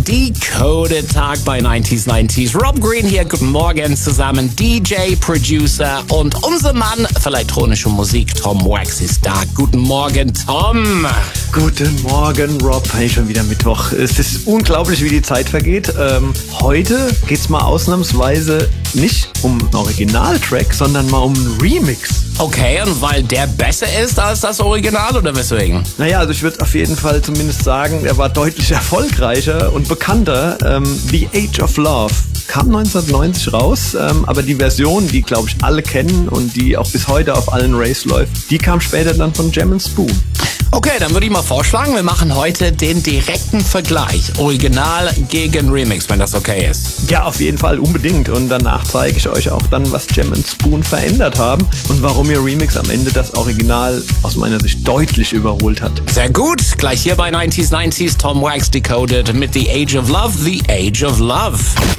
Decoded Tag bei 90s 90s. Rob Green hier, guten Morgen zusammen. DJ, Producer und unser Mann für elektronische Musik, Tom Wax, ist da. Guten Morgen, Tom. Guten Morgen, Rob. Hey, schon wieder Mittwoch. Es ist unglaublich, wie die Zeit vergeht. Heute geht's mal ausnahmsweise nicht um einen Originaltrack, sondern mal um einen Remix. Okay, und weil der besser ist als das Original oder weswegen? Naja, also ich würde auf jeden Fall zumindest sagen, er war deutlich erfolgreicher und bekannter. The Age of Love kam 1990 raus, aber die Version, die glaube ich alle kennen und die auch bis heute auf allen Raves läuft, die kam später dann von Jam & Spoon. Okay, dann würde ich mal vorschlagen, wir machen heute den direkten Vergleich. Original gegen Remix, wenn das okay ist. Ja, auf jeden Fall, unbedingt. Und danach zeige ich euch auch dann, was Jam & Spoon verändert haben und warum ihr Remix am Ende das Original aus meiner Sicht deutlich überholt hat. Sehr gut, gleich hier bei 90s 90s, Tom Wax Decoded mit The Age of Love, The Age of Love.